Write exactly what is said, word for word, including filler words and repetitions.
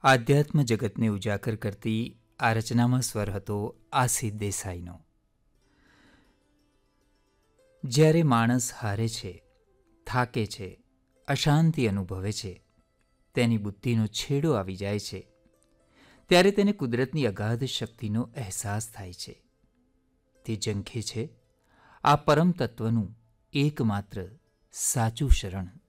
આધ્યાત્મ જગતને ઉજાગર કરતી આ રચનામાં સ્વર હતો આસિફ દેસાઈનો. જ્યારે માણસ હારે છે, થાકે છે, અશાંતિ અનુભવે છે, તેની બુદ્ધિનો છેડો આવી જાય છે, ત્યારે તેને કુદરતની અગાધ શક્તિનો અહેસાસ થાય છે. તે ઝંખે છે આ પરમ તત્વનું એકમાત્ર સાચું શરણ.